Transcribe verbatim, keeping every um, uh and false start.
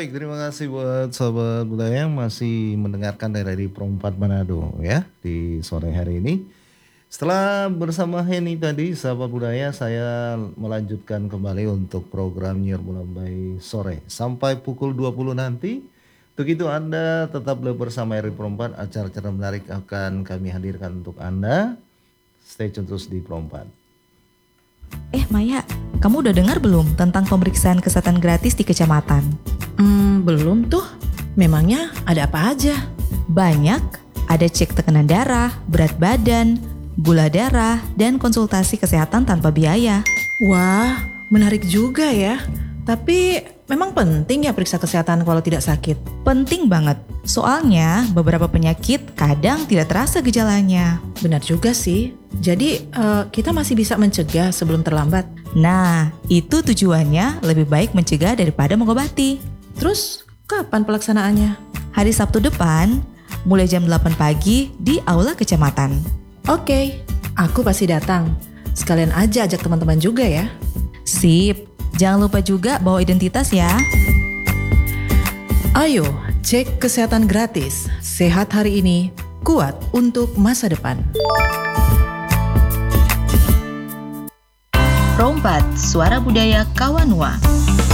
Baik, terima kasih buat sahabat budaya yang masih mendengarkan dari Perempat Manado ya di sore hari ini. Setelah bersama Henny tadi, sahabat budaya, saya melanjutkan kembali untuk program Nyiar Bulan Bayi sore sampai pukul dua puluh nanti. Untuk itu Anda tetap bersama R I Perempat, acara-acara menarik akan kami hadirkan untuk Anda. Stay tune terus di Perempat. Eh Maya, kamu udah dengar belum tentang pemeriksaan kesehatan gratis di kecamatan? Hmm, belum tuh. Memangnya ada apa aja? Banyak, ada cek tekanan darah, berat badan, gula darah, dan konsultasi kesehatan tanpa biaya. Wah, menarik juga ya. Tapi memang penting ya periksa kesehatan kalau tidak sakit? Penting banget, soalnya beberapa penyakit kadang tidak terasa gejalanya. Benar juga sih. Jadi uh, kita masih bisa mencegah sebelum terlambat. Nah, itu tujuannya lebih baik mencegah daripada mengobati. Terus kapan pelaksanaannya? Hari Sabtu depan, mulai jam delapan pagi di Aula Kecamatan. Oke, aku pasti datang. Sekalian aja ajak teman-teman juga ya. Sip, jangan lupa juga bawa identitas ya. Ayo, cek kesehatan gratis. Sehat hari ini, kuat untuk masa depan. Perompat, suara budaya Kawanua.